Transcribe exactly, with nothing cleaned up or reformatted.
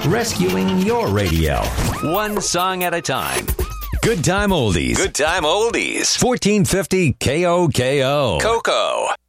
rescuing your radio. One song at a time. Good Time Oldies. Good Time Oldies. fourteen fifty K O K O. Coco.